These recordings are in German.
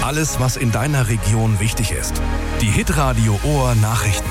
Alles, was in deiner Region wichtig ist. Die Hitradio Ohr Nachrichten.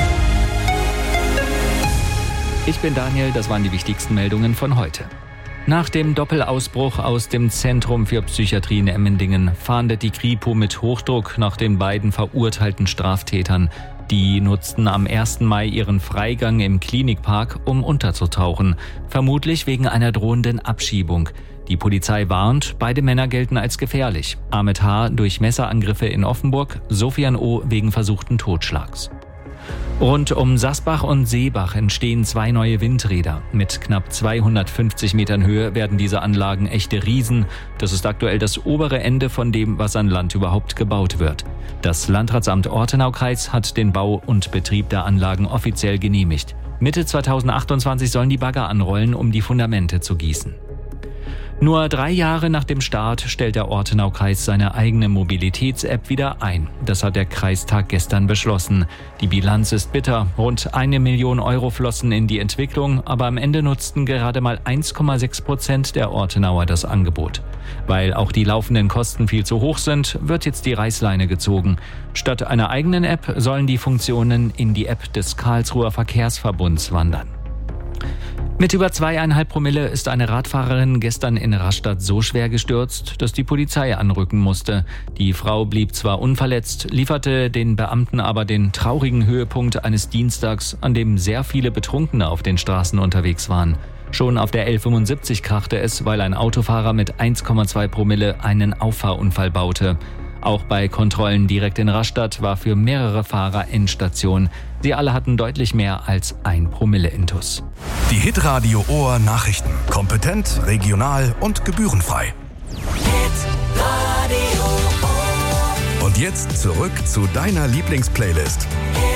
Ich bin Daniel, das waren die wichtigsten Meldungen von heute. Nach dem Doppelausbruch aus dem Zentrum für Psychiatrie in Emmendingen fahndet die Kripo mit Hochdruck nach den beiden verurteilten Straftätern. Die nutzten am 1. Mai ihren Freigang im Klinikpark, um unterzutauchen. Vermutlich wegen einer drohenden Abschiebung. Die Polizei warnt, beide Männer gelten als gefährlich. Ahmed H. durch Messerangriffe in Offenburg, Sofian O. wegen versuchten Totschlags. Rund um Sasbach und Seebach entstehen 2 neue Windräder. Mit knapp 250 Metern Höhe werden diese Anlagen echte Riesen. Das ist aktuell das obere Ende von dem, was an Land überhaupt gebaut wird. Das Landratsamt Ortenaukreis hat den Bau und Betrieb der Anlagen offiziell genehmigt. Mitte 2028 sollen die Bagger anrollen, um die Fundamente zu gießen. Nur 3 Jahre nach dem Start stellt der Ortenaukreis seine eigene Mobilitäts-App wieder ein. Das hat der Kreistag gestern beschlossen. Die Bilanz ist bitter. Rund 1 Million Euro flossen in die Entwicklung, aber am Ende nutzten gerade mal 1,6% der Ortenauer das Angebot. Weil auch die laufenden Kosten viel zu hoch sind, wird jetzt die Reißleine gezogen. Statt einer eigenen App sollen die Funktionen in die App des Karlsruher Verkehrsverbunds wandern. Mit über 2,5 Promille ist eine Radfahrerin gestern in Rastatt so schwer gestürzt, dass die Polizei anrücken musste. Die Frau blieb zwar unverletzt, lieferte den Beamten aber den traurigen Höhepunkt eines Dienstags, an dem sehr viele Betrunkene auf den Straßen unterwegs waren. Schon auf der L75 krachte es, weil ein Autofahrer mit 1,2 Promille einen Auffahrunfall baute. Auch bei Kontrollen direkt in Rastatt war für mehrere Fahrer Endstation. Sie alle hatten deutlich mehr als 1 Promille Intus. Die Hitradio Ohr Nachrichten. Kompetent, regional und gebührenfrei. Und jetzt zurück zu deiner Lieblingsplaylist.